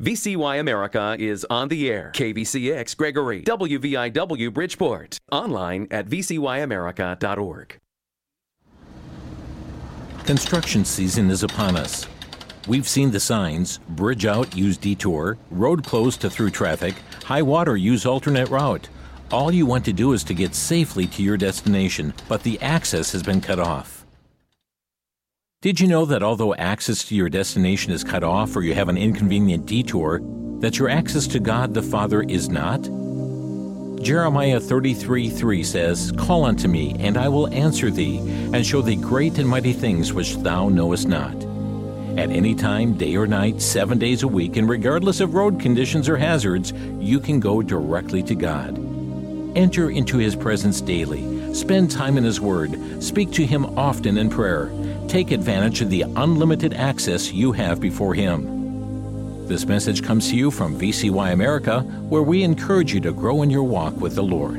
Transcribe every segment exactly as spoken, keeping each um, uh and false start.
V C Y America is on the air. K V C X Gregory, W V I W Bridgeport. Online at v c y america dot org. Construction season is upon us. We've seen the signs: bridge out, use detour; road closed to through traffic; high water, use alternate route. All you want to do is to get safely to your destination, but the access has been cut off. Did you know that although access to your destination is cut off or you have an inconvenient detour, that your access to God the Father is not? Jeremiah thirty-three three says, "Call unto me, and I will answer thee, and show thee great and mighty things which thou knowest not." At any time, day or night, seven days a week, and regardless of road conditions or hazards, you can go directly to God. Enter into His presence daily. Spend time in His Word. Speak to Him often in prayer. Take advantage of the unlimited access you have before Him. This message comes to you from V C Y America, where we encourage you to grow in your walk with the Lord.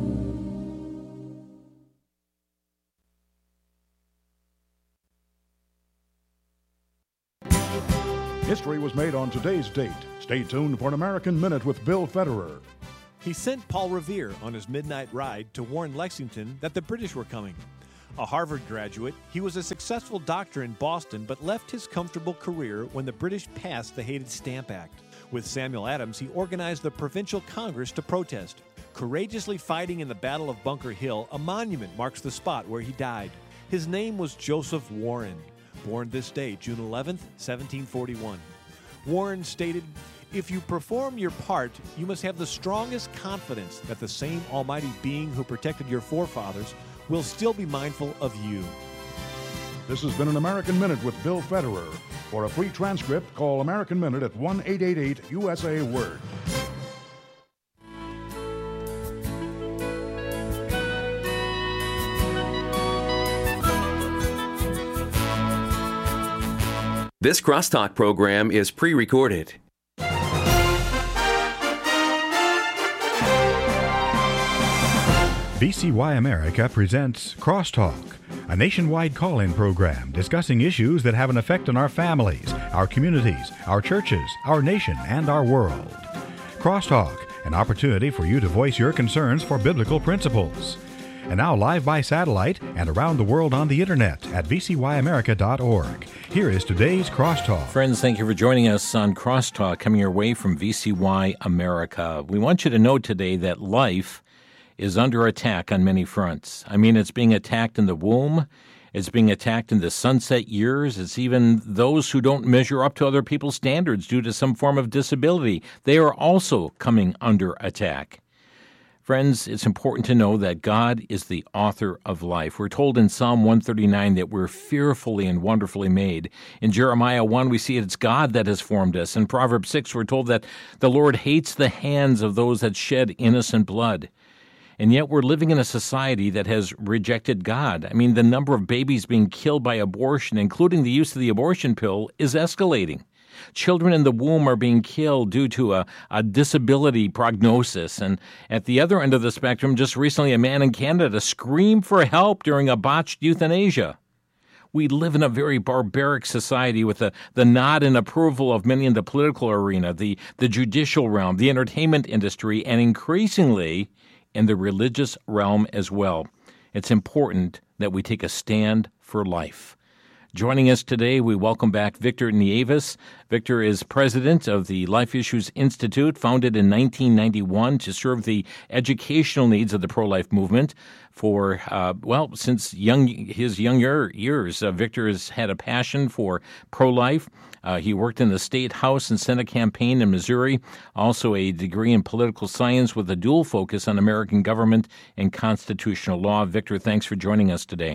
History was made on today's date. Stay tuned for an American Minute with Bill Federer. He sent Paul Revere on his midnight ride to warn Lexington that the British were coming. A Harvard graduate, he was a successful doctor in Boston, but left his comfortable career when the British passed the hated Stamp Act. With Samuel Adams, he organized the Provincial Congress to protest. Courageously fighting in the Battle of Bunker Hill, a monument marks the spot where he died. His name was Joseph Warren, born this day, June eleventh, seventeen forty-one. Warren stated, "If you perform your part, you must have the strongest confidence that the same almighty being who protected your forefathers will still be mindful of you." This has been an American Minute with Bill Federer. For a free transcript, call American Minute at one eight eight eight U S A Word. This Crosstalk program is pre-recorded. V C Y America presents Crosstalk, a nationwide call-in program discussing issues that have an effect on our families, our communities, our churches, our nation, and our world. Crosstalk, an opportunity for you to voice your concerns for biblical principles. And now live by satellite and around the world on the internet at v c y america dot org. Here is today's Crosstalk. Friends, thank you for joining us on Crosstalk, coming your way from V C Y America. We want you to know today that life is under attack on many fronts. I mean, it's being attacked in the womb. It's being attacked in the sunset years. It's even those who don't measure up to other people's standards due to some form of disability. They are also coming under attack. Friends, it's important to know that God is the author of life. We're told in Psalm one thirty-nine that we're fearfully and wonderfully made. In Jeremiah one, we see it's God that has formed us. In Proverbs six, we're told that the Lord hates the hands of those that shed innocent blood. And yet we're living in a society that has rejected God. I mean, the number of babies being killed by abortion, including the use of the abortion pill, is escalating. Children in the womb are being killed due to a, a disability prognosis. And at the other end of the spectrum, just recently a man in Canada screamed for help during a botched euthanasia. We live in a very barbaric society with the, the nod and approval of many in the political arena, the, the judicial realm, the entertainment industry, and increasingly in the religious realm as well. It's important that we take a stand for life. Joining us today, we welcome back Victor Nieves. Victor is president of the Life Issues Institute, founded in nineteen ninety-one to serve the educational needs of the pro-life movement. For, uh, well, since young his younger years, uh, Victor has had a passion for pro-life. Uh, he worked in the State House and Senate campaign in Missouri, also a degree in political science with a dual focus on American government and constitutional law. Victor, thanks for joining us today.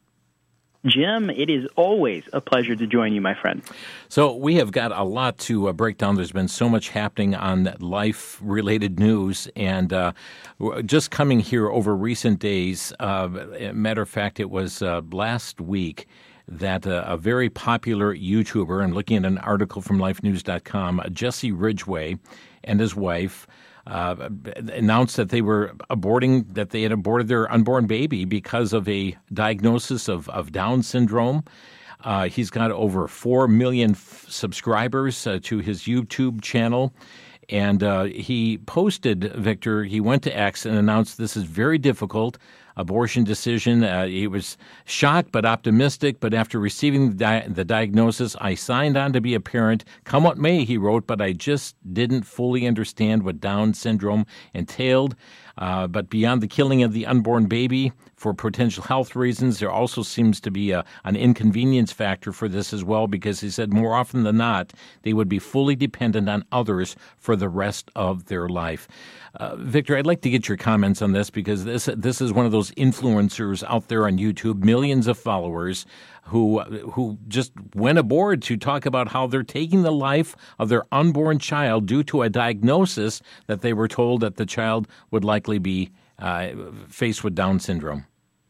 Jim, it is always a pleasure to join you, my friend. So we have got a lot to uh, break down. There's been so much happening on life-related news, and uh, just coming here over recent days, uh, matter of fact, it was uh, last week that uh, a very popular YouTuber, I'm looking at an article from life news dot com, Jesse Ridgway and his wife, Uh, announced that they were aborting, that they had aborted their unborn baby because of a diagnosis of, of Down syndrome. Uh, he's got over four million f- subscribers uh, to his YouTube channel. And uh, he posted, Victor, he went to X and announced this is very difficult abortion decision. Uh, he was shocked but optimistic. But after receiving the, di- the diagnosis, I signed on to be a parent. Come what may, he wrote, but I just didn't fully understand what Down syndrome entailed. Uh, but beyond the killing of the unborn baby for potential health reasons, there also seems to be a, an inconvenience factor for this as well, because he said more often than not, they would be fully dependent on others for the rest of their life. Uh, Victor, I'd like to get your comments on this, because this this is one of those influencers out there on YouTube, millions of followers, who who just went aboard to talk about how they're taking the life of their unborn child due to a diagnosis that they were told that the child would likely be uh, faced with Down syndrome.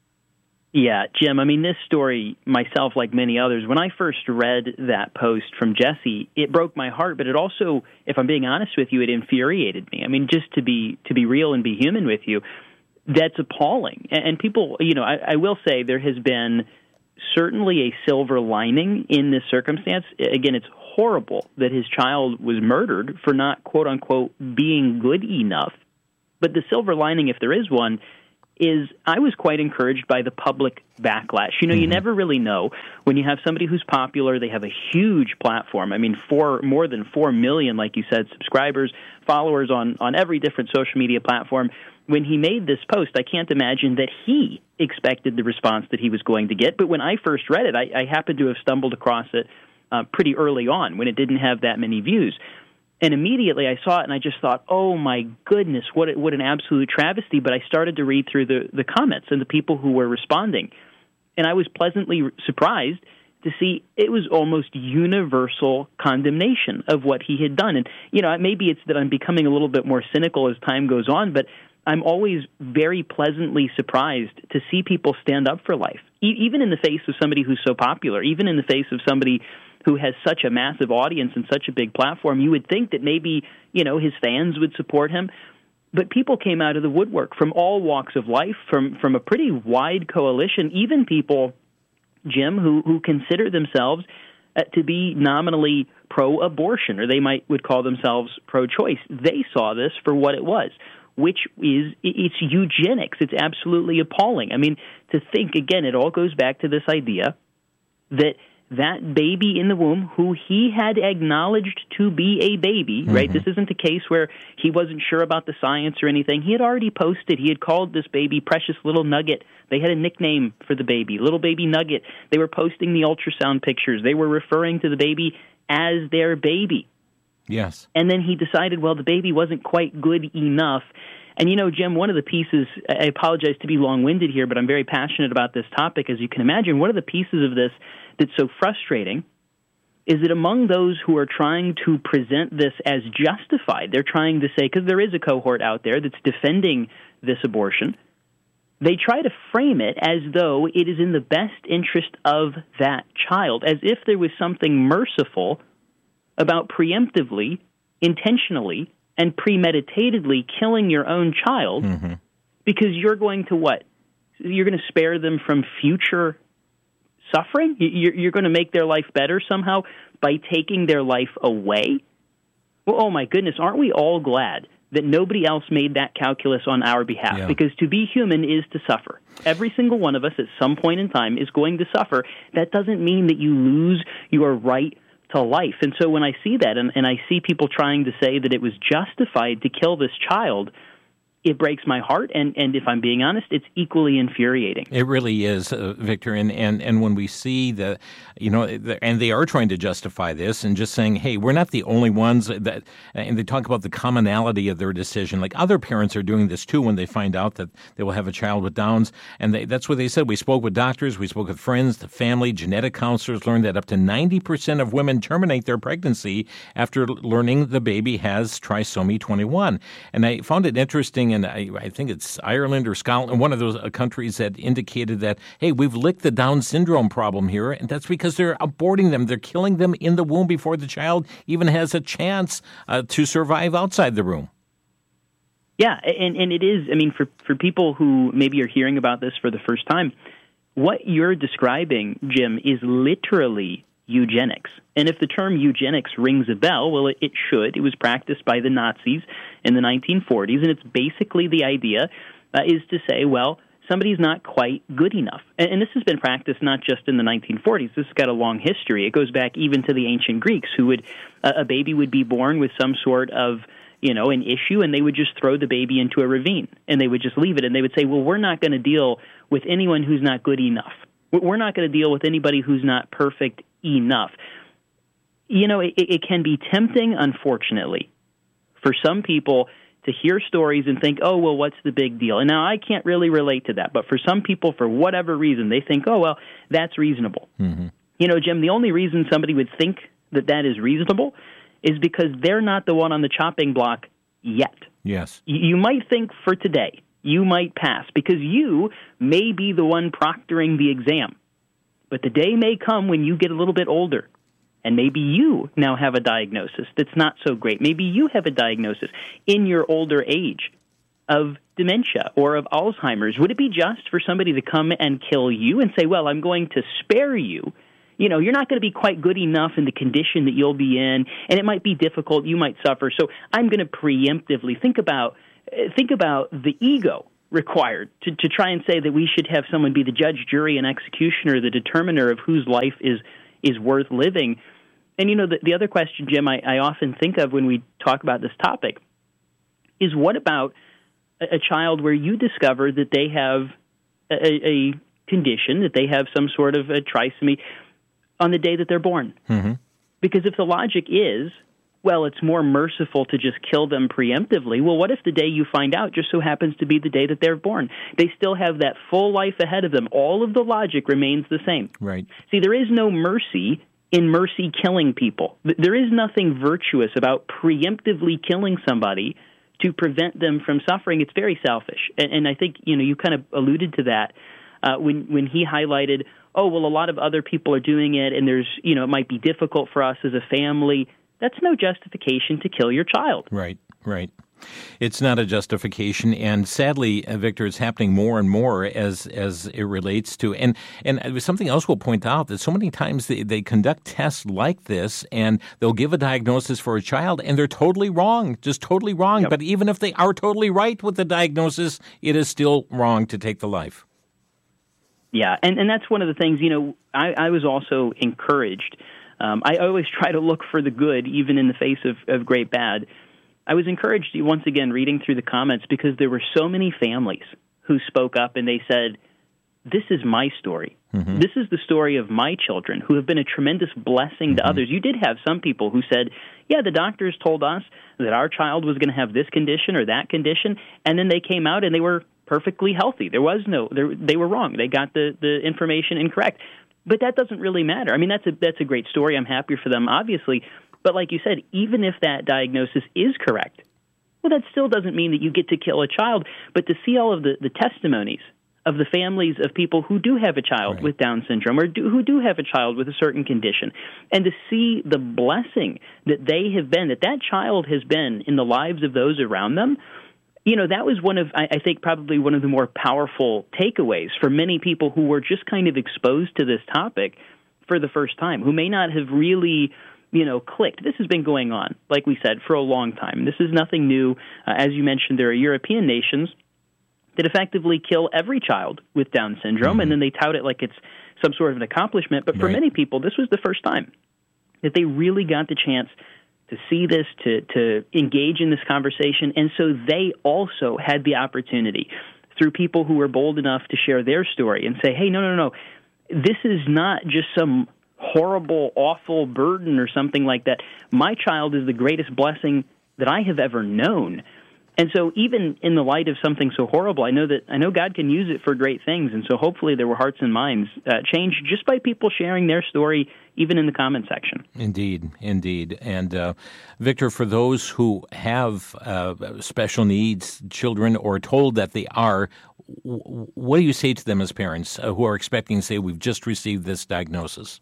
Yeah, Jim, I mean, this story, myself, like many others, when I first read that post from Jesse, it broke my heart, but it also, if I'm being honest with you, it infuriated me. I mean, just to be to be real and be human with you, that's appalling. And, and people, you know, I, I will say there has been certainly a silver lining in this circumstance. Again, it's horrible that his child was murdered for not, quote unquote, being good enough. But the silver lining, if there is one, is I was quite encouraged by the public backlash. You know, mm-hmm. you never really know when you have somebody who's popular. They have a huge platform. I mean, four, more than four million, like you said, subscribers, followers on, on every different social media platform. When he made this post, I can't imagine that he expected the response that he was going to get. But when I first read it, I, I happened to have stumbled across it uh, pretty early on when it didn't have that many views. And immediately I saw it and I just thought, oh, my goodness, what what an absolute travesty. But I started to read through the, the comments and the people who were responding. And I was pleasantly surprised to see it was almost universal condemnation of what he had done. And, you know, maybe it's that I'm becoming a little bit more cynical as time goes on, but I'm always very pleasantly surprised to see people stand up for life, e- even in the face of somebody who's so popular, even in the face of somebody who has such a massive audience and such a big platform. You would think that maybe, you know, his fans would support him. But people came out of the woodwork from all walks of life, from, from a pretty wide coalition, even people, Jim, who, who consider themselves uh, to be nominally pro-abortion, or they might would call themselves pro-choice. They saw this for what it was, which is it's eugenics. It's absolutely appalling. I mean, to think, again, it all goes back to this idea that that baby in the womb, who he had acknowledged to be a baby, mm-hmm. right? This isn't a case where he wasn't sure about the science or anything. He had already posted. He had called this baby Precious Little Nugget. They had a nickname for the baby, Little Baby Nugget. They were posting the ultrasound pictures. They were referring to the baby as their baby. Yes. And then he decided, well, the baby wasn't quite good enough. And, you know, Jim, one of the pieces, I apologize to be long-winded here, but I'm very passionate about this topic, as you can imagine. One of the pieces of this that's so frustrating is that among those who are trying to present this as justified, they're trying to say, because there is a cohort out there that's defending this abortion, they try to frame it as though it is in the best interest of that child, as if there was something merciful about preemptively, intentionally, and premeditatedly killing your own child mm-hmm. because you're going to what? You're going to spare them from future suffering? You're, you're going to make their life better somehow by taking their life away? Well, oh my goodness, aren't we all glad that nobody else made that calculus on our behalf? Yeah. Because to be human is to suffer. Every single one of us at some point in time is going to suffer. That doesn't mean that you lose your right to life. And so when I see that, and, and I see people trying to say that it was justified to kill this child, it breaks my heart, and, and if I'm being honest, it's equally infuriating. It really is, uh, Victor, and, and, and when we see the, you know, the, and they are trying to justify this and just saying, hey, we're not the only ones that, and they talk about the commonality of their decision. Like other parents are doing this too when they find out that they will have a child with Downs, and they, that's what they said. We spoke with doctors, we spoke with friends, the family, genetic counselors learned that up to ninety percent of women terminate their pregnancy after learning the baby has trisomy twenty-one. And I found it interesting, and I, I think it's Ireland or Scotland, one of those countries that indicated that, hey, we've licked the Down syndrome problem here, and that's because they're aborting them. They're killing them in the womb before the child even has a chance uh, to survive outside the womb. Yeah, and, and it is, I mean, for, for people who maybe are hearing about this for the first time, what you're describing, Jim, is literally eugenics. And if the term eugenics rings a bell, well, it, it should. It was practiced by the Nazis in the nineteen forties, and it's basically the idea uh, is to say, well, somebody's not quite good enough. And, and this has been practiced not just in the nineteen forties. This has got a long history. It goes back even to the ancient Greeks, who would, uh, a baby would be born with some sort of, you know, an issue, and they would just throw the baby into a ravine, and they would just leave it, and they would say, well, we're not going to deal with anyone who's not good enough. We're not going to deal with anybody who's not perfect enough. You know, it, it can be tempting, unfortunately, for some people to hear stories and think, oh, well, what's the big deal? And now I can't really relate to that, but for some people, for whatever reason, they think, oh, well, that's reasonable. Mm-hmm. You know, Jim, the only reason somebody would think that that is reasonable is because they're not the one on the chopping block yet. Yes. You might think for today, you might pass because you may be the one proctoring the exam. But the day may come when you get a little bit older, and maybe you now have a diagnosis that's not so great. Maybe you have a diagnosis in your older age of dementia or of Alzheimer's. Would it be just for somebody to come and kill you and say, well, I'm going to spare you? You know, you're not going to be quite good enough in the condition that you'll be in, and it might be difficult. You might suffer. So I'm going to preemptively think about think about the ego required to, to try and say that we should have someone be the judge, jury, and executioner, the determiner of whose life is is worth living. And, you know, the, the other question, Jim, I, I often think of when we talk about this topic is what about a, a child where you discover that they have a, a condition, that they have some sort of a trisomy on the day that they're born? Mm-hmm. Because if the logic is, well, it's more merciful to just kill them preemptively, well, what if the day you find out just so happens to be the day that they're born? They still have that full life ahead of them. All of the logic remains the same. Right. See, there is no mercy in mercy killing people. There is nothing virtuous about preemptively killing somebody to prevent them from suffering. It's very selfish. And, and I think, you know, you kind of alluded to that uh, when when he highlighted, oh, well, a lot of other people are doing it, and there's, you know, it might be difficult for us as a family. That's no justification to kill your child. Right, right. It's not a justification, and sadly, uh, Victor, it's happening more and more as as it relates to, and and something else we'll point out, that so many times they, they conduct tests like this, and they'll give a diagnosis for a child, and they're totally wrong, just totally wrong. Yep. But even if they are totally right with the diagnosis, it is still wrong to take the life. Yeah, and, and that's one of the things, you know, I, I was also encouraged. Um, I always try to look for the good, even in the face of, of great bad. I was encouraged, once again, reading through the comments, because there were so many families who spoke up and they said, this is my story. Mm-hmm. This is the story of my children who have been a tremendous blessing to mm-hmm. others. You did have some people who said, yeah, the doctors told us that our child was going to have this condition or that condition, and then they came out and they were perfectly healthy. There was no, they were wrong. They got the, the information incorrect. But that doesn't really matter. I mean, that's a that's a great story. I'm happy for them, obviously. But like you said, even if that diagnosis is correct, well, that still doesn't mean that you get to kill a child. But to see all of the, the testimonies of the families of people who do have a child right. with Down syndrome or do, who do have a child with a certain condition, and to see the blessing that they have been, that that child has been in the lives of those around them, you know, that was one of, I think, probably one of the more powerful takeaways for many people who were just kind of exposed to this topic for the first time, who may not have really, you know, clicked. This has been going on, like we said, for a long time. This is nothing new. Uh, as you mentioned, there are European nations that effectively kill every child with Down syndrome, mm-hmm. and then they tout it like it's some sort of an accomplishment. But for right. many people, this was the first time that they really got the chance to see this, to, to engage in this conversation. And so they also had the opportunity, through people who were bold enough to share their story and say, hey, no, no, no, this is not just some horrible, awful burden or something like that. My child is the greatest blessing that I have ever known. And so even in the light of something so horrible, I know that I know God can use it for great things. And so hopefully there were hearts and minds uh, changed just by people sharing their story, even in the comment section. Indeed, indeed. And uh, Victor, for those who have uh, special needs, children, or told that they are, w- what do you say to them as parents uh, who are expecting, say, we've just received this diagnosis?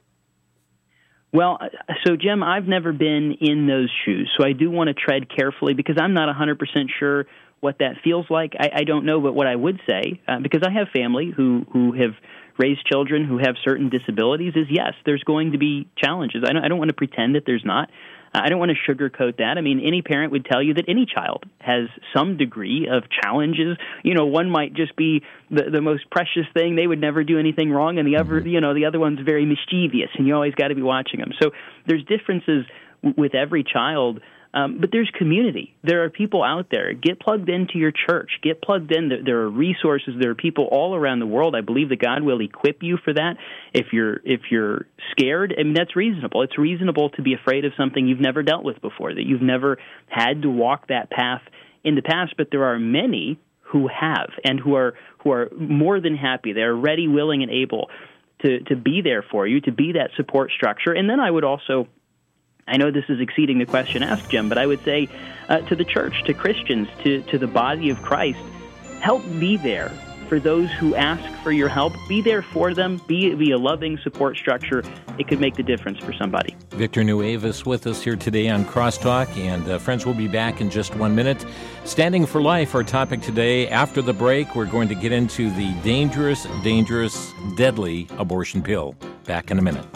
Well, so, Jim, I've never been in those shoes, so I do want to tread carefully because I'm not one hundred percent sure what that feels like, I, I don't know. But what I would say, uh, because I have family who, who have raised children who have certain disabilities, is yes, there's going to be challenges. I don't, I don't want to pretend that there's not. I don't want to sugarcoat that. I mean, any parent would tell you that any child has some degree of challenges. You know, one might just be the, the most precious thing. They would never do anything wrong. And the other, you know, the other one's very mischievous, and you always got to be watching them. So there's differences w- with every child. Um, but there's community. There are people out there. Get plugged into your church. Get plugged in. There, there are resources. There are people all around the world. I believe that God will equip you for that. If you're if you're scared, I mean, that's reasonable. It's reasonable to be afraid of something you've never dealt with before, that you've never had to walk that path in the past. But there are many who have, and who are who are more than happy. They're ready, willing, and able to to be there for you, to be that support structure. And then I would also, I know this is exceeding the question asked, Jim, but I would say uh, to the church, to Christians, to, to the body of Christ, help be there for those who ask for your help. Be there for them. Be, be a loving support structure. It could make the difference for somebody. Victor Nuevas with us here today on Crosstalk, and uh, friends, we'll be back in just one minute. Standing for Life, our topic today. After the break, we're going to get into the dangerous, dangerous, deadly abortion pill. Back in a minute.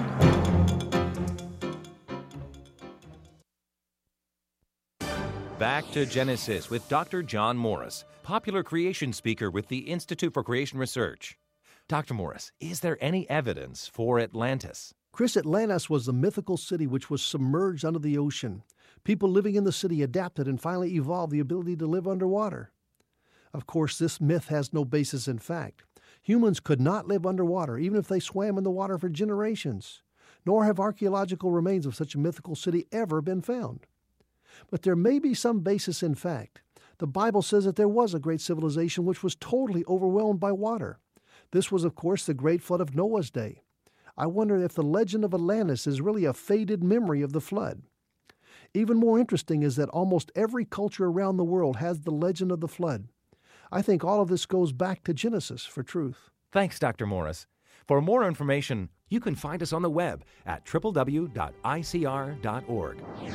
Back to Genesis with Doctor John Morris, popular creation speaker with the Institute for Creation Research. Doctor Morris, is there any evidence for Atlantis? Chris, Atlantis was the mythical city which was submerged under the ocean. People living in the city adapted and finally evolved the ability to live underwater. Of course, this myth has no basis in fact. Humans could not live underwater, even if they swam in the water for generations. Nor have archaeological remains of such a mythical city ever been found. But there may be some basis in fact. The Bible says that there was a great civilization which was totally overwhelmed by water. This was, of course, the great flood of Noah's day. I wonder if the legend of Atlantis is really a faded memory of the flood. Even more interesting is that almost every culture around the world has the legend of the flood. I think all of this goes back to Genesis for truth. Thanks, Doctor Morris. For more information, you can find us on the web at w w w dot i c r dot org.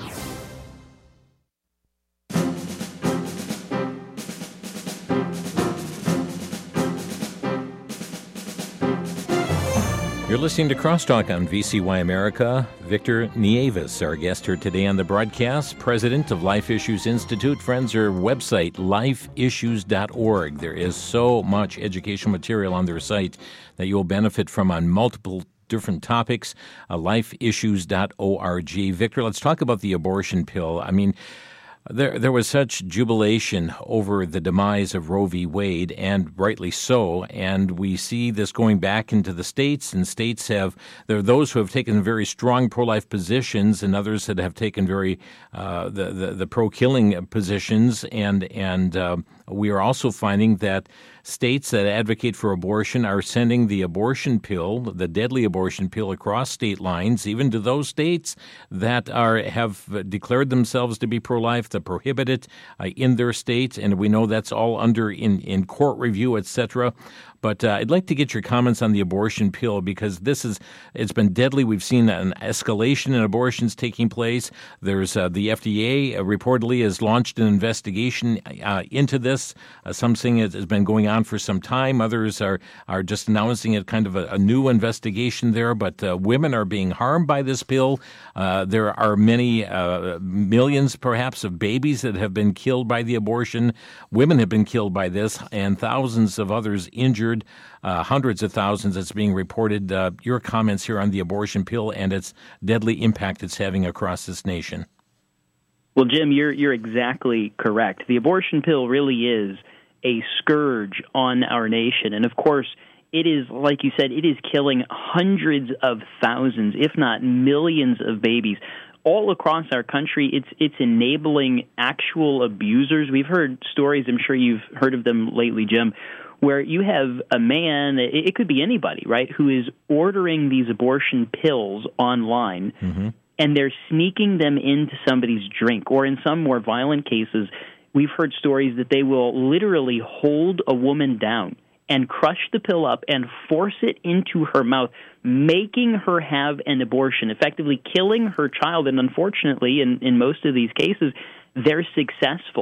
You're listening to Crosstalk on V C Y America. Victor Nieves, our guest here today on the broadcast, president of Life Issues Institute. Friends, our website, life issues dot org. There is so much educational material on their site that you'll benefit from on multiple different topics, uh, life issues dot org. Victor, let's talk about the abortion pill. I mean, There there was such jubilation over the demise of Roe v. Wade, and rightly so, and we see this going back into the states, and states have, there are those who have taken very strong pro-life positions and others that have taken very, uh, the, the, the pro-killing positions, and, and uh, we are also finding that states that advocate for abortion are sending the abortion pill, the deadly abortion pill, across state lines, even to those states that are have declared themselves to be pro-life, that prohibit it uh, in their state, and we know that's all under in, in court review, et cetera. But uh, I'd like to get your comments on the abortion pill, because this is, it's been deadly. We've seen an escalation in abortions taking place. There's uh, the F D A uh, reportedly has launched an investigation uh, into this. Uh, some saying it has been going on for some time. Others are, are just announcing it, kind of a, a new investigation there. But uh, women are being harmed by this pill. Uh, there are many uh, millions, perhaps, of babies that have been killed by the abortion. Women have been killed by this, and thousands of others injured. Uh, hundreds of thousands that's being reported. Uh, your comments here on the abortion pill and its deadly impact it's having across this nation. Well, Jim, you're you're exactly correct. The abortion pill really is a scourge on our nation. And, of course, it is, like you said, it is killing hundreds of thousands, if not millions of babies. All across our country, it's it's enabling actual abusers. We've heard stories, I'm sure you've heard of them lately, Jim, where you have a man, it could be anybody, right, who is ordering these abortion pills online, mm-hmm. and they're sneaking them into somebody's drink. Or in some more violent cases, we've heard stories that they will literally hold a woman down and crush the pill up and force it into her mouth, making her have an abortion, effectively killing her child. And unfortunately, in, in most of these cases, they're successful.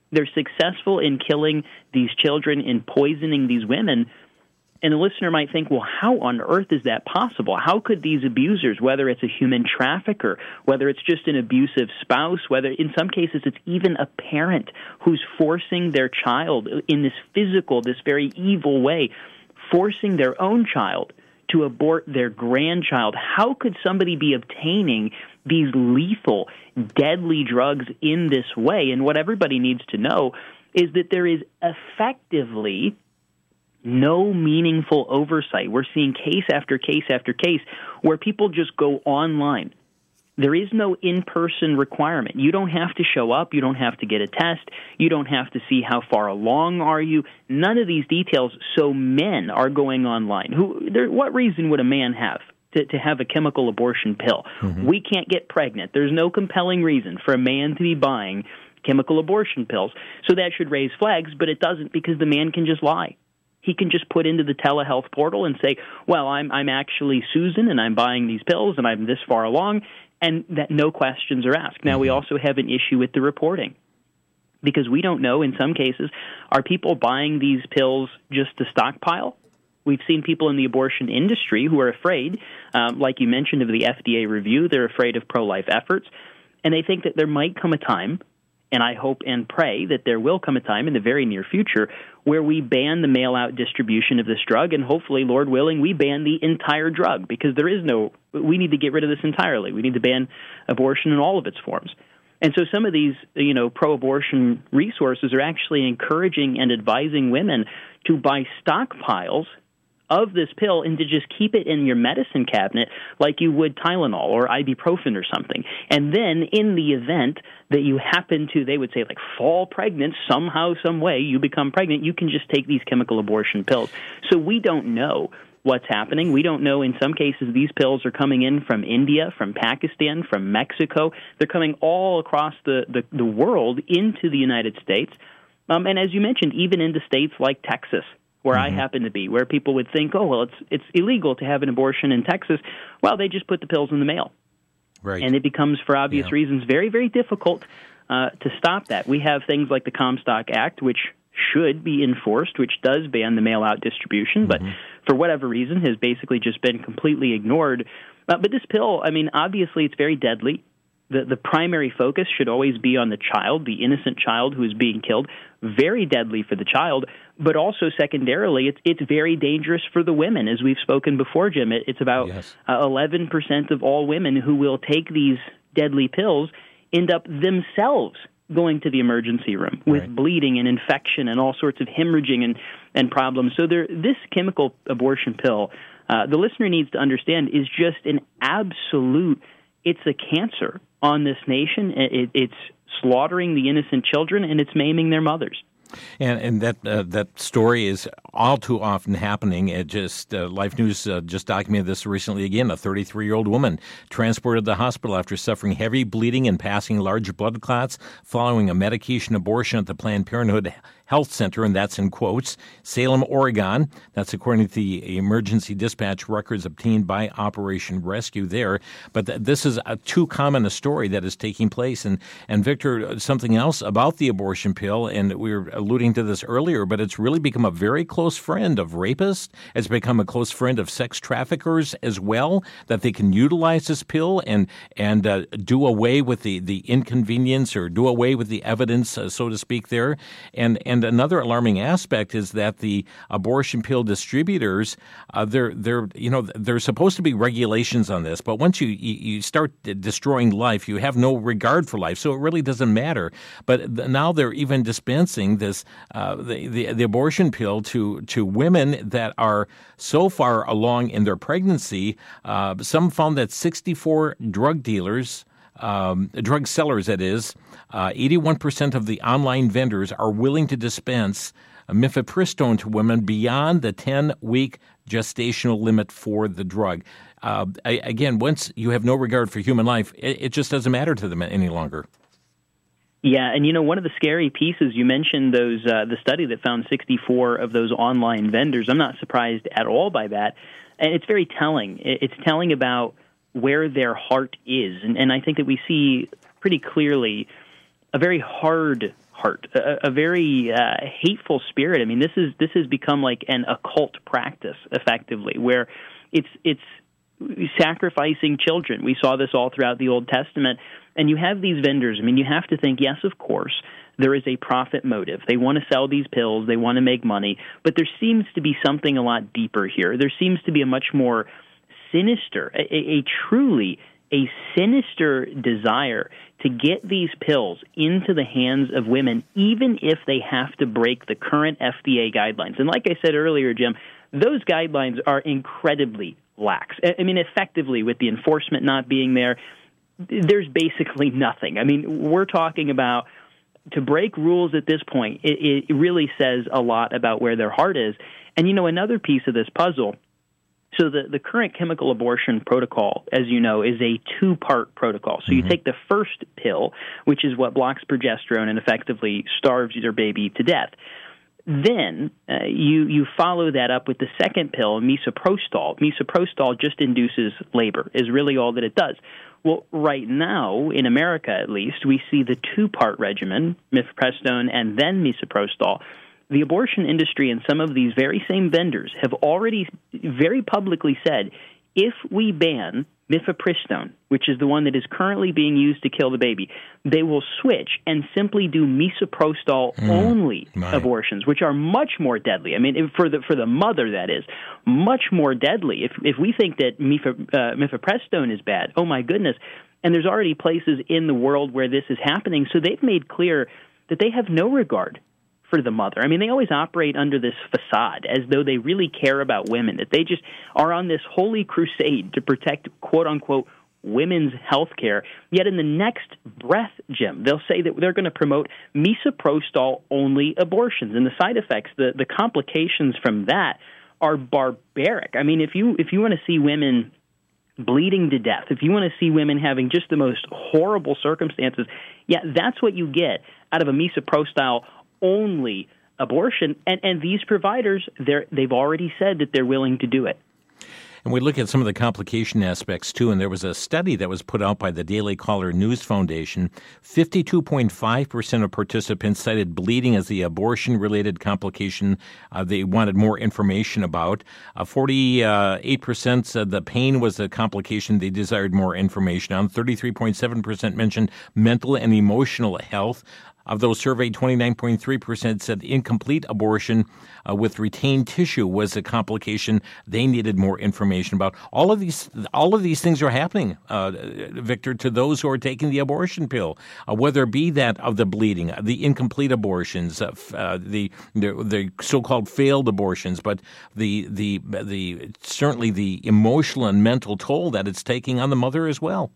They're successful in killing these children, in poisoning these women. And the listener might think, well, how on earth is that possible? How could these abusers, whether it's a human trafficker, whether it's just an abusive spouse, whether in some cases it's even a parent who's forcing their child in this physical, this very evil way, forcing their own child to abort their grandchild, how could somebody be obtaining these lethal, deadly drugs in this way? And what everybody needs to know is that there is effectively no meaningful oversight. We're seeing case after case after case where people just go online. There is no in-person requirement. You don't have to show up. You don't have to get a test. You don't have to see how far along are you. None of these details. So men are going online. Who? There, what reason would a man have to, to have a chemical abortion pill? Mm-hmm. We can't get pregnant. There's no compelling reason for a man to be buying chemical abortion pills. So that should raise flags, but it doesn't, because the man can just lie. He can just put into the telehealth portal and say, well, I'm I'm actually Susan, and I'm buying these pills, and I'm this far along, and that no questions are asked. Now, we also have an issue with the reporting, because we don't know, in some cases, are people buying these pills just to stockpile? We've seen people in the abortion industry who are afraid, um, like you mentioned, of the F D A review. They're afraid of pro-life efforts, and they think that there might come a time, and I hope and pray that there will come a time in the very near future where we ban the mail-out distribution of this drug, and hopefully, Lord willing, we ban the entire drug, because there is no, we need to get rid of this entirely. We need to ban abortion in all of its forms. And so some of these, you know, pro-abortion resources are actually encouraging and advising women to buy stockpiles of this pill and to just keep it in your medicine cabinet like you would Tylenol or ibuprofen or something. And then in the event that you happen to, they would say, like, fall pregnant somehow, some way, you become pregnant, you can just take these chemical abortion pills. So we don't know what's happening. We don't know. In some cases, these pills are coming in from India, from Pakistan, from Mexico. They're coming all across the, the, the world into the United States. Um, and as you mentioned, even into states like Texas, where mm-hmm. I happen to be, where people would think, oh, well, it's it's illegal to have an abortion in Texas. Well, they just put the pills in the mail. Right. And it becomes, for obvious yeah. reasons, very, very difficult uh, to stop that. We have things like the Comstock Act, which should be enforced, which does ban the mail-out distribution, but mm-hmm. for whatever reason has basically just been completely ignored. Uh, but this pill, I mean, obviously it's very deadly. The the primary focus should always be on the child, the innocent child who is being killed. Very deadly for the child, but also secondarily, it's it's very dangerous for the women. As we've spoken before, Jim, it, it's about yes. uh, eleven percent of all women who will take these deadly pills end up themselves going to the emergency room with right. bleeding and infection and all sorts of hemorrhaging and, and problems. So there, this chemical abortion pill, uh, the listener needs to understand, is just an absolute, it's a cancer on this nation. It, it's slaughtering the innocent children, and it's maiming their mothers. And and that uh, that story is all too often happening. It just uh, Life News uh, just documented this recently again. A thirty-three-year-old woman transported to the hospital after suffering heavy bleeding and passing large blood clots following a medication abortion at the Planned Parenthood Health Center, and that's in quotes, Salem, Oregon. That's according to the emergency dispatch records obtained by Operation Rescue there. But th- this is a too common a story that is taking place. And, and Victor, something else about the abortion pill, and we were alluding to this earlier, but it's really become a very close friend of rapists. It's become a close friend of sex traffickers as well, that they can utilize this pill and and uh, do away with the, the inconvenience or do away with the evidence, uh, so to speak, there. And, and And another alarming aspect is that the abortion pill distributors, uh, they're they're you know there's supposed to be regulations on this, but once you, you you start destroying life, you have no regard for life, so it really doesn't matter. But now they're even dispensing this uh, the, the the abortion pill to to women that are so far along in their pregnancy. Uh, some found that sixty-four drug dealers. Um, drug sellers, that is, uh, eighty-one percent of the online vendors are willing to dispense mifepristone to women beyond the ten-week gestational limit for the drug. Uh, again, once you have no regard for human life, it, it just doesn't matter to them any longer. Yeah, and you know, one of the scary pieces, you mentioned those uh, the study that found sixty-four of those online vendors. I'm not surprised at all by that. And it's very telling. It's telling about where their heart is. And, and I think that we see pretty clearly a very hard heart, a, a very uh, hateful spirit. I mean, this is this has become like an occult practice, effectively, where it's it's sacrificing children. We saw this all throughout the Old Testament. And you have these vendors. I mean, you have to think, yes, of course, there is a profit motive. They want to sell these pills. They want to make money. But there seems to be something a lot deeper here. There seems to be a much more sinister, a, a, a truly a sinister desire to get these pills into the hands of women, even if they have to break the current F D A guidelines. And like I said earlier, Jim, those guidelines are incredibly lax. I mean, effectively, with the enforcement not being there, there's basically nothing. I mean, we're talking about to break rules at this point, it, it really says a lot about where their heart is. And, you know, another piece of this puzzle, so the, the current chemical abortion protocol, as you know, is a two-part protocol. So mm-hmm. you take the first pill, which is what blocks progesterone and effectively starves your baby to death. Then uh, you you follow that up with the second pill, misoprostol. Misoprostol just induces labor, is really all that it does. Well, right now, in America at least, we see the two-part regimen, mifepristone and then misoprostol. The abortion industry and some of these very same vendors have already very publicly said, if we ban mifepristone, which is the one that is currently being used to kill the baby, they will switch and simply do misoprostol-only mm, abortions, which are much more deadly. I mean, for the for the mother, that is, much more deadly. If if we think that mif- uh, mifepristone is bad, oh my goodness, and there's already places in the world where this is happening, so they've made clear that they have no regard for the mother. I mean, they always operate under this facade as though they really care about women, that they just are on this holy crusade to protect, quote-unquote, women's health care. Yet in the next breath, Jim, they'll say that they're going to promote misoprostol-only abortions. And the side effects, the, the complications from that are barbaric. I mean, if you if you want to see women bleeding to death, if you want to see women having just the most horrible circumstances, yeah, that's what you get out of a misoprostol only abortion, and, and these providers, they're, they've already said that they're willing to do it. And we look at some of the complication aspects, too, and there was a study that was put out by the Daily Caller News Foundation. fifty-two point five percent of participants cited bleeding as the abortion-related complication uh, they wanted more information about. Uh, forty-eight percent said the pain was a complication they desired more information on. thirty-three point seven percent mentioned mental and emotional health. Of those surveyed, twenty-nine point three percent said incomplete abortion uh, with retained tissue was a complication they needed more information about. All of these, all of these things are happening, uh, Victor, to those who are taking the abortion pill, uh, whether it be that of the bleeding, the incomplete abortions, uh, uh, the, the the so-called failed abortions, but the the the certainly the emotional and mental toll that it's taking on the mother as well.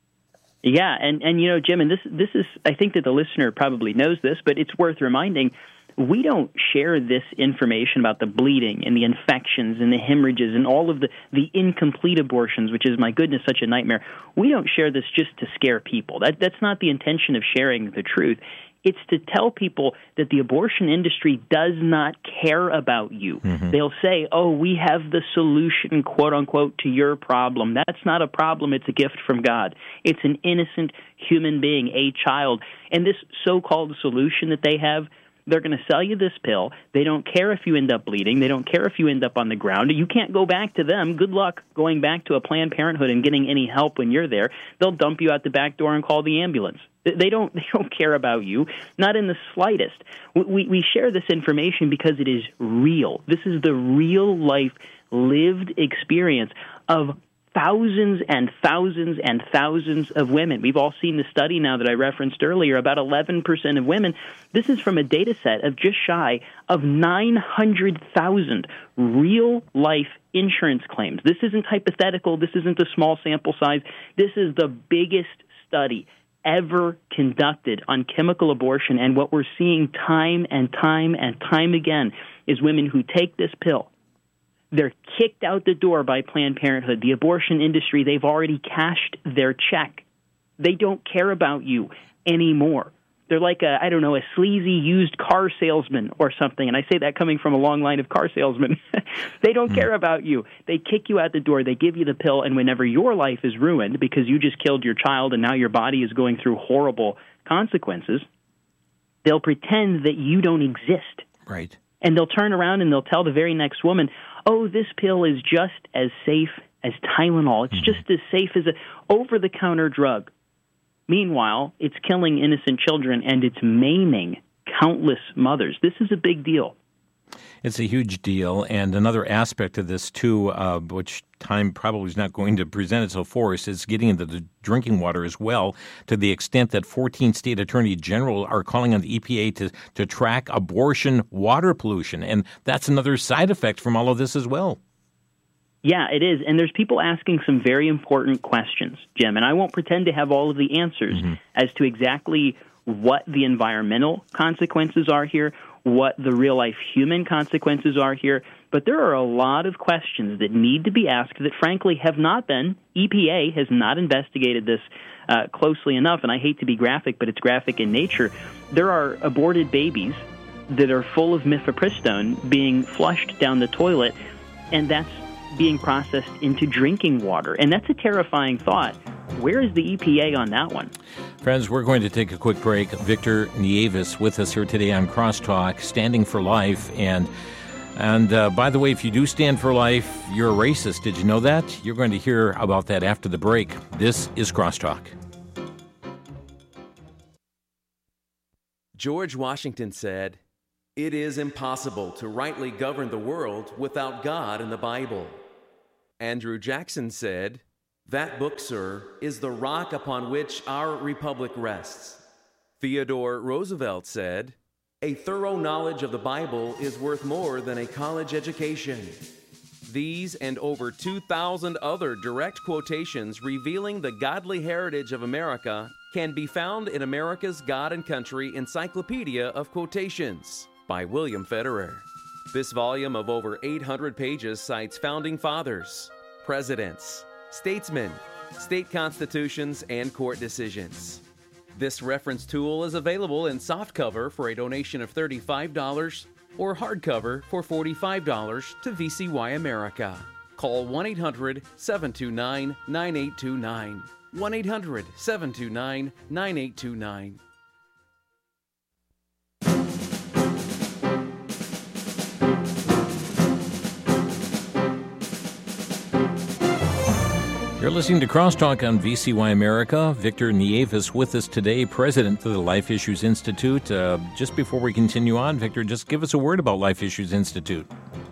Yeah, and, and you know, Jim, and this this is, I think that the listener probably knows this, but it's worth reminding, we don't share this information about the bleeding and the infections and the hemorrhages and all of the, the incomplete abortions, which is, my goodness, such a nightmare. We don't share this just to scare people. That That's not the intention of sharing the truth. It's to tell people that the abortion industry does not care about you. Mm-hmm. They'll say, oh, we have the solution, quote unquote, to your problem. That's not a problem. It's a gift from God. It's an innocent human being, a child. And this so-called solution that they have, they're going to sell you this pill. They don't care if you end up bleeding. They don't care if you end up on the ground. You can't go back to them. Good luck going back to a Planned Parenthood and getting any help when you're there. They'll dump you out the back door and call the ambulance. They don't they don't care about you, not in the slightest. We, we share this information because it is real. This is the real-life, lived experience of thousands and thousands and thousands of women. We've all seen the study now that I referenced earlier, about eleven percent of women. This is from a data set of just shy of nine hundred thousand real-life insurance claims. This isn't hypothetical. This isn't a small sample size. This is the biggest study ever conducted on chemical abortion, and what we're seeing time and time and time again is women who take this pill. They're kicked out the door by Planned Parenthood. The abortion industry, they've already cashed their check. They don't care about you anymore. They're like a, I don't know, a sleazy used car salesman or something. And I say that coming from a long line of car salesmen. They don't mm. care about you. They kick you out the door. They give you the pill. And whenever your life is ruined because you just killed your child and now your body is going through horrible consequences, they'll pretend that you don't exist. Right. And they'll turn around and they'll tell the very next woman, oh, this pill is just as safe as Tylenol. It's mm-hmm. just as safe as an over-the-counter drug. Meanwhile, it's killing innocent children and it's maiming countless mothers. This is a big deal. It's a huge deal. And another aspect of this, too, uh, which time probably is not going to present itself for us, is getting into the drinking water as well, to the extent that fourteen state attorney general are calling on the E P A to, to track abortion water pollution. And that's another side effect from all of this as well. Yeah, it is. And there's people asking some very important questions, Jim. And I won't pretend to have all of the answers mm-hmm. as to exactly what the environmental consequences are here, what the real-life human consequences are here. But there are a lot of questions that need to be asked that, frankly, have not been. E P A has not investigated this uh, closely enough. And I hate to be graphic, but it's graphic in nature. There are aborted babies that are full of mifepristone being flushed down the toilet, and that's being processed into drinking water. And that's a terrifying thought. Where is the E P A on that one? Friends, we're going to take a quick break. Victor Nieves with us here today on Crosstalk, Standing for Life. And and uh, by the way, if you do stand for life, you're a racist. Did you know that? You're going to hear about that after the break. This is Crosstalk. George Washington said, "It is impossible to rightly govern the world without God and the Bible." Andrew Jackson said, "That book, sir, is the rock upon which our republic rests." Theodore Roosevelt said, "A thorough knowledge of the Bible is worth more than a college education." These and over two thousand other direct quotations revealing the godly heritage of America can be found in America's God and Country Encyclopedia of Quotations by William Federer. This volume of over eight hundred pages cites founding fathers, presidents, statesmen, state constitutions, and court decisions. This reference tool is available in softcover for a donation of thirty-five dollars or hardcover for forty-five dollars to V C Y America. Call one eight hundred seven two nine nine eight two nine. one eight hundred seven two nine nine eight two nine. You're listening to Crosstalk on V C Y America. Victor Nieves with us today, president of the Life Issues Institute. Uh, just before we continue on, Victor, just give us a word about Life Issues Institute.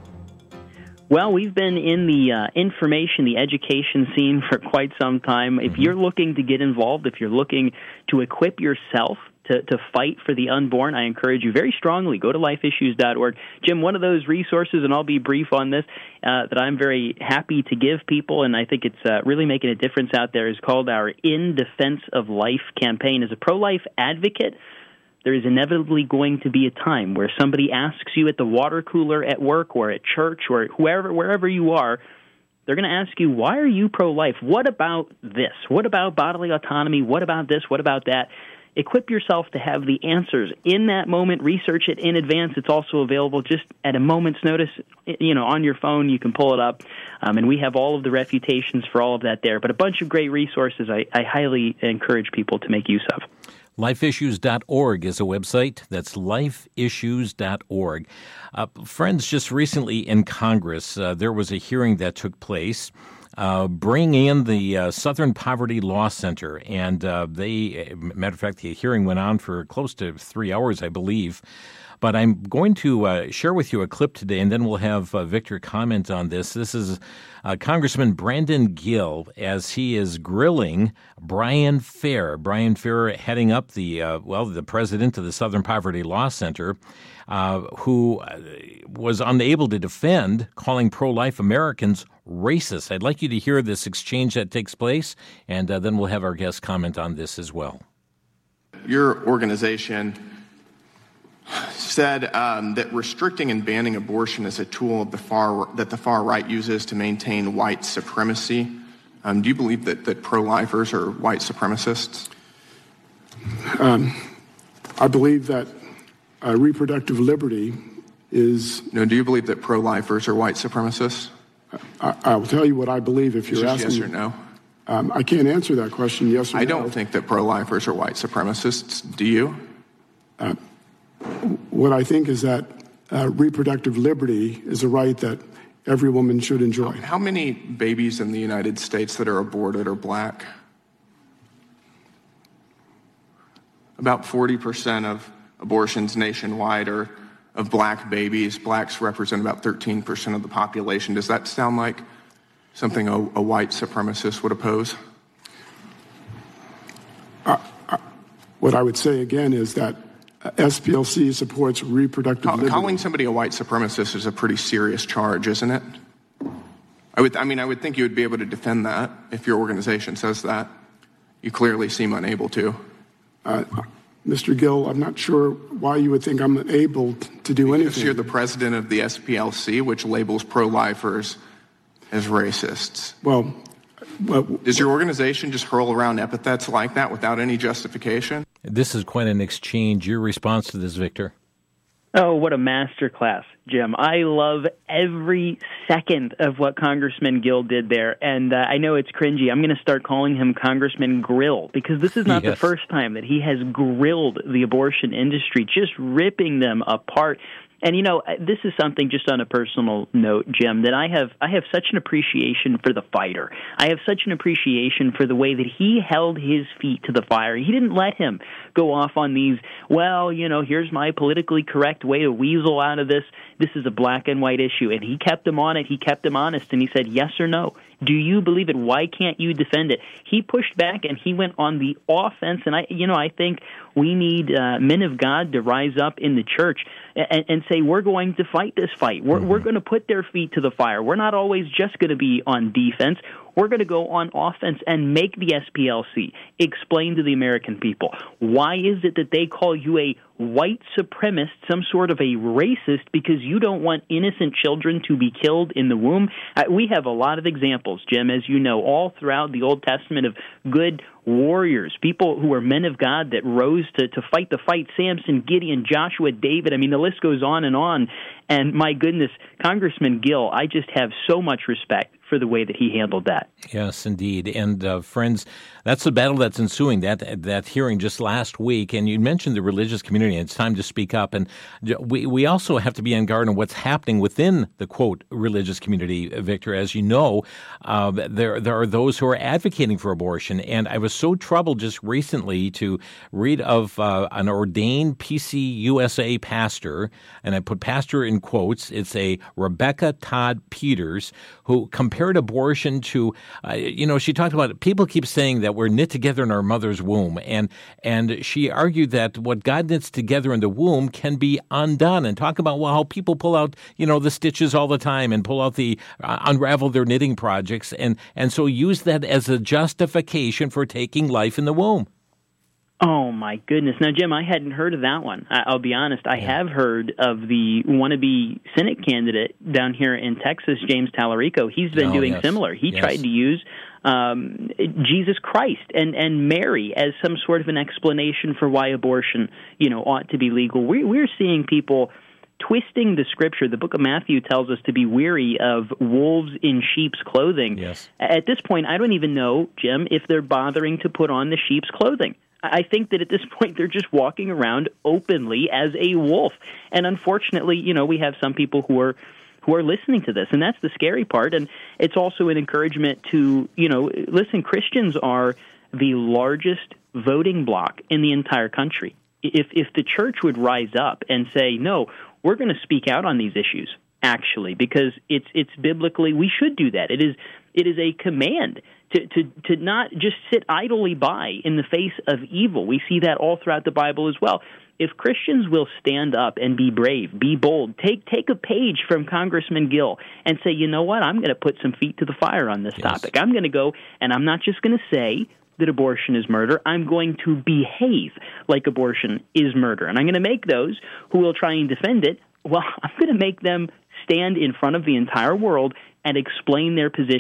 Well, we've been in the uh, information, the education scene for quite some time. If you're looking to get involved, if you're looking to equip yourself to, to fight for the unborn, I encourage you very strongly, go to life issues dot org. Jim, one of those resources, and I'll be brief on this, uh, that I'm very happy to give people, and I think it's uh, really making a difference out there, is called our In Defense of Life campaign. As a pro-life advocate, there is inevitably going to be a time where somebody asks you at the water cooler at work or at church or whoever, wherever you are, they're going to ask you, why are you pro-life? What about this? What about bodily autonomy? What about this? What about that? Equip yourself to have the answers in that moment. Research it in advance. It's also available just at a moment's notice. You know, on your phone, you can pull it up. Um, and we have all of the refutations for all of that there. But a bunch of great resources I, I highly encourage people to make use of. life issues dot org is a website. That's life issues dot org. Uh, friends, just recently in Congress, uh, there was a hearing that took place uh, bringing in the uh, Southern Poverty Law Center. And uh, they, matter of fact, the hearing went on for close to three hours, I believe. But I'm going to uh, share with you a clip today, and then we'll have uh, Victor comment on this. This is uh, Congressman Brandon Gill as he is grilling Brian Fair. Brian Fair heading up the, uh, well, the president of the Southern Poverty Law Center, uh, who was unable to defend calling pro-life Americans racist. I'd like you to hear this exchange that takes place, and uh, then we'll have our guest comment on this as well. Your organization said um, that restricting and banning abortion is a tool of the far that the far right uses to maintain white supremacy. Um, do you believe that, that pro-lifers are white supremacists? Um, I believe that uh, reproductive liberty is... No, do you believe that pro-lifers are white supremacists? I, I will tell you what I believe if you're asking... Yes or no? Um, I can't answer that question, yes or I no. don't think that pro-lifers are white supremacists. Do you? Uh, what I think is that uh, reproductive liberty is a right that every woman should enjoy. How many babies in the United States that are aborted are black? About forty percent of abortions nationwide are of black babies. Blacks represent about thirteen percent of the population. Does that sound like something a, a white supremacist would oppose? Uh, uh, what I would say again is that uh, S P L C supports reproductive Call, liberty. Calling somebody a white supremacist is a pretty serious charge, isn't it? I would, I mean, I would think you would be able to defend that if your organization says that. You clearly seem unable to. Uh, Mister Gill, I'm not sure why you would think I'm unable to do anything. Because you're the president of the S P L C, which labels pro-lifers as racists. Well, well, does your organization just hurl around epithets like that without any justification? This is quite an exchange. Your response to this, Victor? Oh, what a masterclass, Jim. I love every second of what Congressman Gill did there. And uh, I know it's cringy. I'm going to start calling him Congressman Grill, because this is not yes. the first time that he has grilled the abortion industry, just ripping them apart. And, you know, this is something just on a personal note, Jim, that I have I have such an appreciation for the fighter. I have such an appreciation for the way that he held his feet to the fire. He didn't let him go off on these, well, you know, here's my politically correct way to weasel out of this. This is a black and white issue. And he kept him on it. He kept him honest. And he said, yes or no. Do you believe it? Why can't you defend it? He pushed back and he went on the offense. And I, you know, I think we need uh, men of God to rise up in the church and, and say, we're going to fight this fight. We're, mm-hmm. we're going to put their feet to the fire. We're not always just going to be on defense. We're going to go on offense and make the S P L C explain to the American people, why is it that they call you a white supremacist, some sort of a racist, because you don't want innocent children to be killed in the womb? Uh, we have a lot of examples, Jim, as you know, all throughout the Old Testament of good warriors, people who were men of God that rose to, to fight the fight, Samson, Gideon, Joshua, David. I mean, the list goes on and on. And my goodness, Congressman Gill, I just have so much respect for the way that he handled that. Yes, indeed. And uh, friends, that's the battle that's ensuing, that that hearing just last week. And you mentioned the religious community, and it's time to speak up. And we, we also have to be on guard on what's happening within the, quote, religious community, Victor. As you know, uh, there, there are those who are advocating for abortion. And I was so troubled just recently to read of uh, an ordained P C U S A pastor, and I put pastor in quotes. It's a Rebecca Todd Peters, who compared abortion to, uh, you know, she talked about, people keep saying that we're knit together in our mother's womb. And and she argued that what God knits together in the womb can be undone. And talk about, well, how people pull out, you know, the stitches all the time and pull out the, uh, unravel their knitting projects. And, and so use that as a justification for taking life in the womb. Oh, my goodness. Now, Jim, I hadn't heard of that one. I'll be honest. I have heard of the wannabe Senate candidate down here in Texas, James Tallarico. He's been oh, doing yes. similar. He yes. tried to use um, Jesus Christ and, and Mary as some sort of an explanation for why abortion, you know, ought to be legal. We, we're seeing people twisting the scripture. The book of Matthew tells us to be weary of wolves in sheep's clothing. Yes. At this point, I don't even know, Jim, if they're bothering to put on the sheep's clothing. I think that at this point they're just walking around openly as a wolf. And unfortunately, you know, we have some people who are who are listening to this, and that's the scary part. And it's also an encouragement to, you know, listen, Christians are the largest voting bloc in the entire country. If if the church would rise up and say, no, we're going to speak out on these issues, actually, because it's it's biblically, we should do that. It is it is a command to, to, to not just sit idly by in the face of evil. We see that all throughout the Bible as well. If Christians will stand up and be brave, be bold, take take a page from Congressman Gill and say, you know what, I'm going to put some feet to the fire on this yes. topic. I'm going to go, and I'm not just going to say that abortion is murder. I'm going to behave like abortion is murder. And I'm going to make those who will try and defend it, well, I'm going to make them stand in front of the entire world and explain their position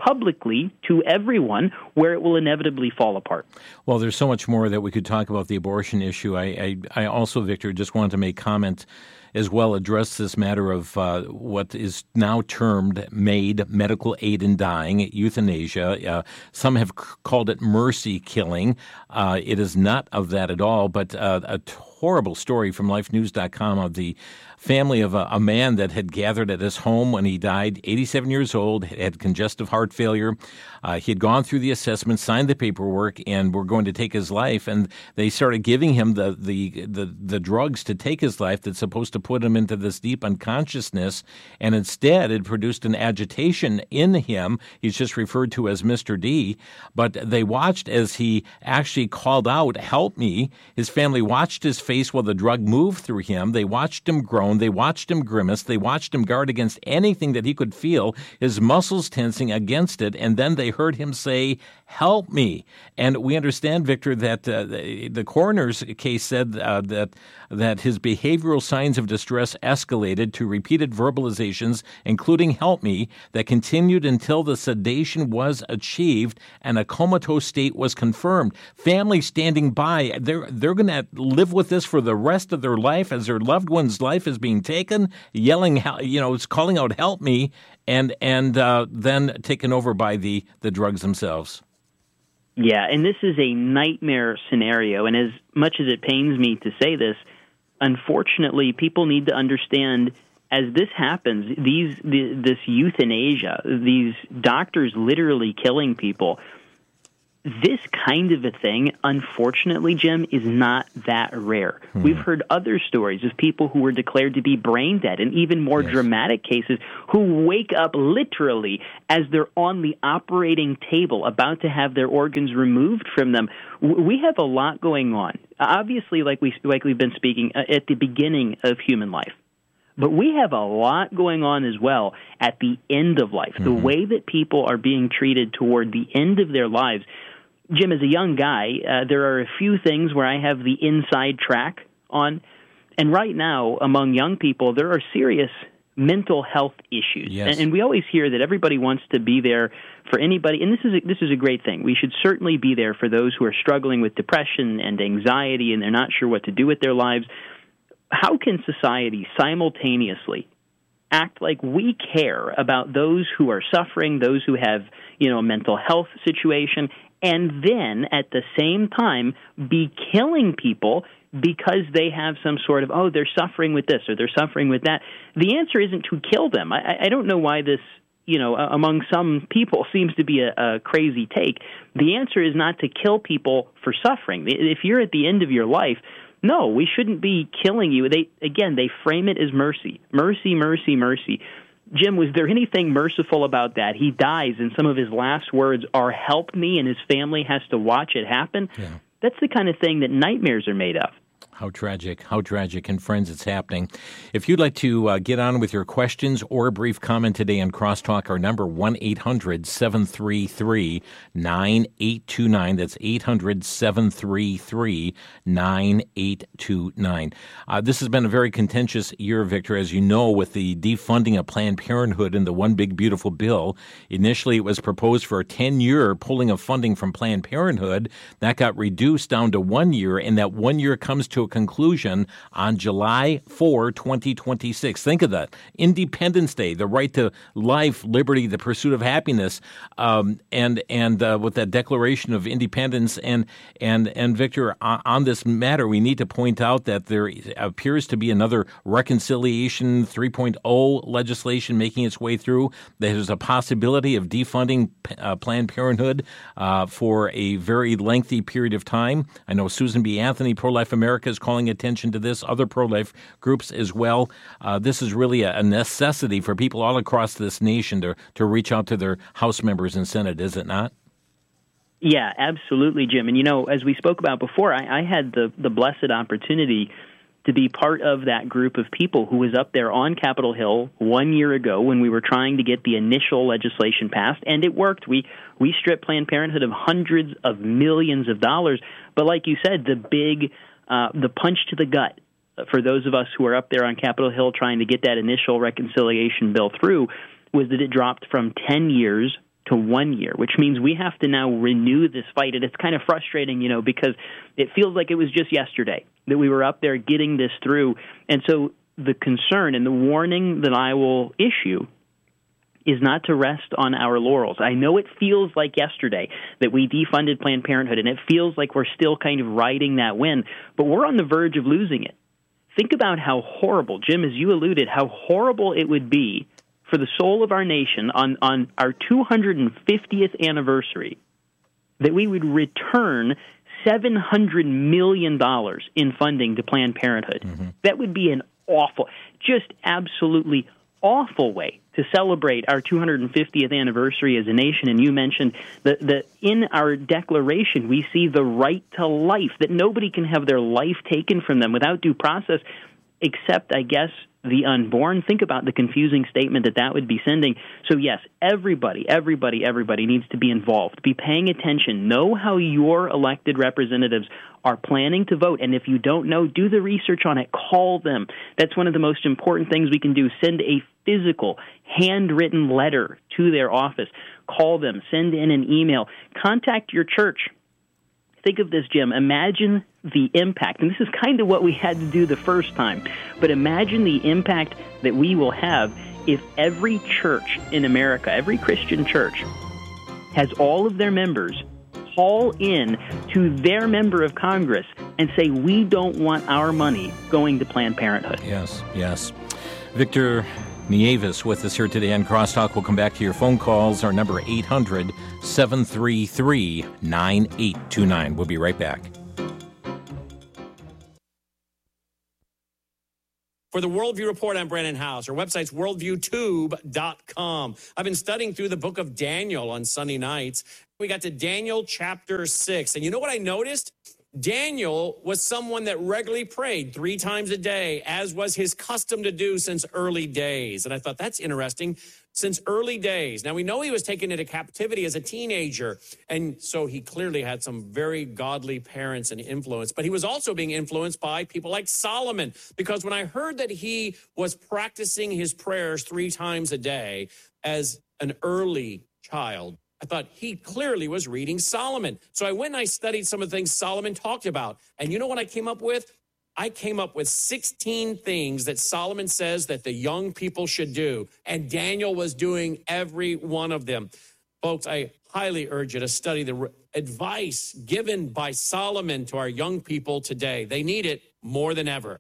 publicly to everyone, where it will inevitably fall apart. Well, there's so much more that we could talk about the abortion issue. I, I, I also, Victor, just wanted to make comment as well, address this matter of uh, what is now termed MAID, medical aid in dying, euthanasia. Uh, some have c- called it mercy killing. Uh, it is not of that at all, but uh, a horrible story from life news dot com of the family of a, a man that had gathered at his home when he died, eighty-seven years old, had congestive heart failure. Uh, he had gone through the assessment, signed the paperwork, and were going to take his life. And they started giving him the, the, the, the drugs to take his life that's supposed to put him into this deep unconsciousness. And instead, it produced an agitation in him. He's just referred to as Mister D. But they watched as he actually called out, "Help me." His family watched his face while the drug moved through him. They watched him groan. They watched him grimace. They watched him guard against anything that he could feel, his muscles tensing against it. And then they heard him say, "Help me." And we understand, Victor, that uh, the, the coroner's case said uh, that that his behavioral signs of distress escalated to repeated verbalizations, including "help me," that continued until the sedation was achieved and a comatose state was confirmed. Family standing by, they're, they're going to live with this for the rest of their life as their loved one's life is being taken, yelling, you know, it's calling out, "Help me," and and uh, then taken over by the, the drugs themselves. Yeah, and this is a nightmare scenario. And as much as it pains me to say this, unfortunately, people need to understand, as this happens, these the, this euthanasia, these doctors literally killing people, this kind of a thing, unfortunately, Jim, is not that rare. Hmm. We've heard other stories of people who were declared to be brain dead, and even more yes. dramatic cases who wake up literally as they're on the operating table about to have their organs removed from them. We have a lot going on. Obviously, like, we, like we've been speaking, uh, at the beginning of human life. But we have a lot going on as well at the end of life. Mm-hmm. The way that people are being treated toward the end of their lives. Jim, as a young guy, uh, there are a few things where I have the inside track on. And right now, among young people, there are serious mental health issues. Yes. And, and we always hear that everybody wants to be there for anybody. And this is a, this is a great thing. We should certainly be there for those who are struggling with depression and anxiety and they're not sure what to do with their lives. How can society simultaneously act like we care about those who are suffering, those who have, you know, a mental health situation, and then at the same time be killing people because they have some sort of, oh, they're suffering with this or they're suffering with that? The answer isn't to kill them. I, I don't know why this, you know, among some people seems to be a, a crazy take. The answer is not to kill people for suffering. If you're at the end of your life, no, we shouldn't be killing you. They again, they frame it as mercy. Mercy, mercy, mercy. Jim, was there anything merciful about that? He dies, and some of his last words are, "Help me," and his family has to watch it happen. Yeah. That's the kind of thing that nightmares are made of. How tragic, how tragic. And friends, it's happening. If you'd like to uh, get on with your questions or a brief comment today on Crosstalk, our number one eight hundred seven three three nine eight two nine. That's eight hundred seven three three nine eight two nine. Uh, this has been a very contentious year, Victor, as you know, with the defunding of Planned Parenthood and the One Big Beautiful Bill. Initially, it was proposed for a ten-year pulling of funding from Planned Parenthood. That got reduced down to one year, and that one year comes to a conclusion on July fourth, twenty twenty-six. Think of that. Independence Day, the right to life, liberty, the pursuit of happiness, um, and and uh, with that Declaration of Independence. And and and Victor, on, on this matter, we need to point out that there appears to be another Reconciliation three point oh legislation making its way through. There's a possibility of defunding uh, Planned Parenthood uh, for a very lengthy period of time. I know Susan B. Anthony, Pro-Life America, is calling attention to this, other pro-life groups as well. Uh, this is really a, a necessity for people all across this nation to, to reach out to their House members and Senate, is it not? Yeah, absolutely, Jim. And, you know, as we spoke about before, I, I had the, the blessed opportunity to be part of that group of people who was up there on Capitol Hill one year ago when we were trying to get the initial legislation passed, and it worked. We we stripped Planned Parenthood of hundreds of millions of dollars. But like you said, the big Uh, the punch to the gut for those of us who are up there on Capitol Hill trying to get that initial reconciliation bill through was that it dropped from ten years to one year, which means we have to now renew this fight. And it's kind of frustrating, you know, because it feels like it was just yesterday that we were up there getting this through. And so the concern and the warning that I will issue is not to rest on our laurels. I know it feels like yesterday that we defunded Planned Parenthood, and it feels like we're still kind of riding that win, but we're on the verge of losing it. Think about how horrible, Jim, as you alluded, how horrible it would be for the soul of our nation on, on our two hundred fiftieth anniversary that we would return seven hundred million dollars in funding to Planned Parenthood. Mm-hmm. That would be an awful, just absolutely awful way to celebrate our two hundred fiftieth anniversary as a nation. And you mentioned that, that in our declaration we see the right to life, that nobody can have their life taken from them without due process, except, I guess, the unborn. Think about the confusing statement that that would be sending. So yes, everybody, everybody, everybody needs to be involved. Be paying attention. Know how your elected representatives are planning to vote. And if you don't know, do the research on it. Call them. That's one of the most important things we can do. Send a physical, handwritten letter to their office. Call them. Send in an email. Contact your church. Think of this, Jim. Imagine the impact, and this is kind of what we had to do the first time, but imagine the impact that we will have if every church in America, every Christian church, has all of their members call in to their member of Congress and say, we don't want our money going to Planned Parenthood. Yes, yes. Victor Nieves with us here today on Crosstalk. We'll come back to your phone calls. Our number eight hundred, seven three three, nine eight two nine. We'll be right back. For the Worldview Report, I'm Brandon House. Our website's worldview tube dot com. I've been studying through the book of Daniel on Sunday nights. We got to Daniel chapter six. And you know what I noticed? Daniel was someone that regularly prayed three times a day, as was his custom to do since early days. And I thought, that's interesting. Since early days. Now, we know he was taken into captivity as a teenager, and so he clearly had some very godly parents and influence. But he was also being influenced by people like Solomon, because when I heard that he was practicing his prayers three times a day as an early child, I thought he clearly was reading Solomon. So I went and I studied some of the things Solomon talked about. And you know what I came up with? I came up with sixteen things that Solomon says that the young people should do. And Daniel was doing every one of them. Folks, I highly urge you to study the advice given by Solomon to our young people today. They need it more than ever.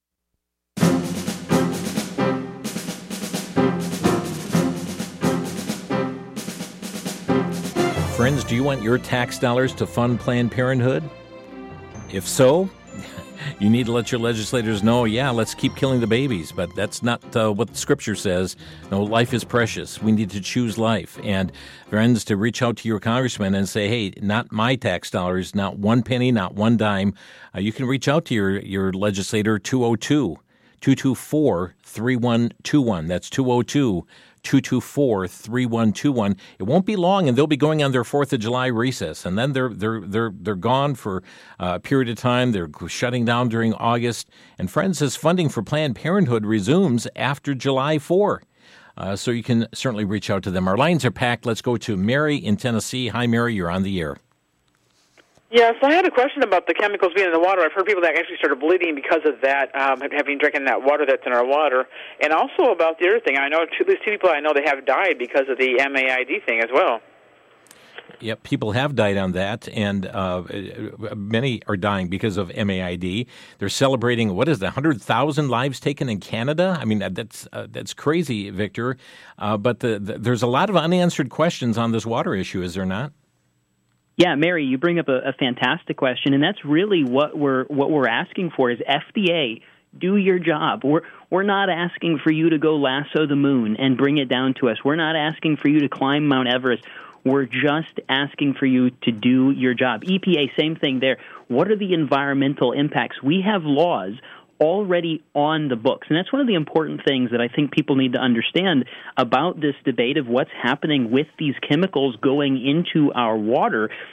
Friends, do you want your tax dollars to fund Planned Parenthood? If so, you need to let your legislators know, yeah, let's keep killing the babies, but that's not uh, what the Scripture says. No, life is precious. We need to choose life. And friends, to reach out to your congressman and say, hey, not my tax dollars, not one penny, not one dime. Uh, you can reach out to your, your legislator, two oh two, two two four, three one two one. That's two oh two, two two four, three one two one. It won't be long, and they'll be going on their fourth of July recess, and then they're they're they're they're gone for a period of time. They're shutting down during August. And friends, as funding for Planned Parenthood resumes after July fourth. Uh, so you can certainly reach out to them. Our lines are packed. Let's go to Mary in Tennessee. Hi, Mary. You're on the air. Yes, I had a question about the chemicals being in the water. I've heard people that actually started bleeding because of that, um, having drinking that water that's in our water. And also about the other thing, I know two, at least two people I know that have died because of the M A I D thing as well. Yep, people have died on that, and uh, many are dying because of M A I D. They're celebrating, what is that, one hundred thousand lives taken in Canada? I mean, that's uh, that's crazy, Victor. Uh, but the, the, there's a lot of unanswered questions on this water issue, is there not? Yeah, Mary, you bring up a, a fantastic question, and that's really what we're what we're asking for is F D A, do your job. We're we're not asking for you to go lasso the moon and bring it down to us. We're not asking for you to climb Mount Everest. We're just asking for you to do your job. E P A, same thing there. What are the environmental impacts? We have laws already on the books. And that's one of the important things that I think people need to understand about this debate of what's happening with these chemicals going into our water.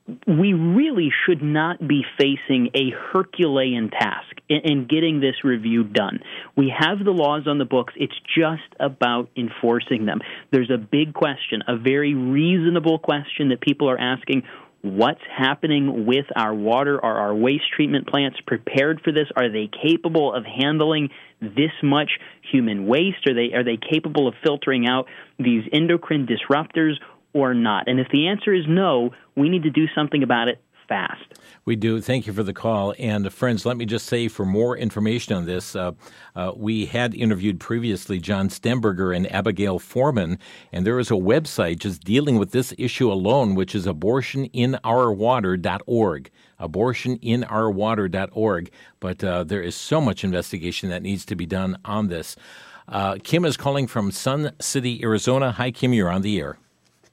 we really should not be facing a Herculean task in, in getting this review done. We have the laws on the books. It's just about enforcing them. There's a big question, a very reasonable question that people are asking. What's happening with our water? Are our waste treatment plants prepared for this? Are they capable of handling this much human waste? Are they are they capable of filtering out these endocrine disruptors or not? And if the answer is no, we need to do something about it fast. We do. Thank you for the call. And, uh, friends, let me just say, for more information on this, uh, uh, we had interviewed previously John Stemberger and Abigail Foreman, and there is a website just dealing with this issue alone, which is abortion in our water dot org, abortion in our water dot org. But uh, there is so much investigation that needs to be done on this. Uh, Kim is calling from Sun City, Arizona. Hi, Kim. You're on the air.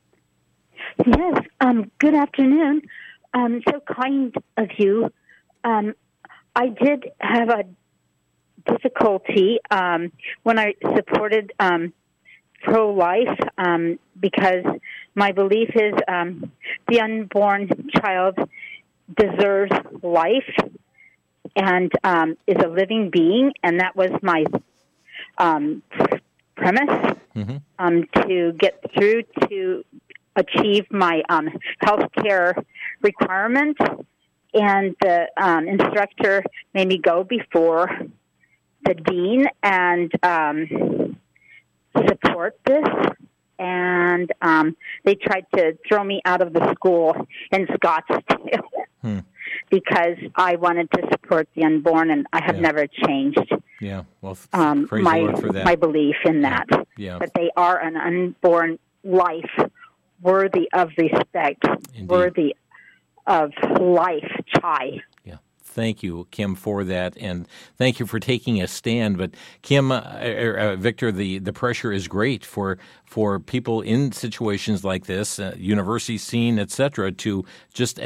Yes. Um, good afternoon. Um, so kind of you. Um, I did have a difficulty um, when I supported um, pro-life um, because my belief is um, the unborn child deserves life and um, is a living being, and that was my um, premise mm-hmm. um, to get through to achieve my um, health care requirement, and the um, instructor made me go before the dean and um, support this, and um, they tried to throw me out of the school in Scottsdale hmm. because I wanted to support the unborn, and I have yeah. never changed yeah. well, um, praise my, the Lord for that. my belief in that, yeah. Yeah. that they are an unborn life worthy of respect, Indeed. worthy of life, Chai. Yeah. Thank you, Kim, for that, and thank you for taking a stand. But Kim, uh, uh, Victor, the, the pressure is great for for people in situations like this, uh, university scene, et cetera, to just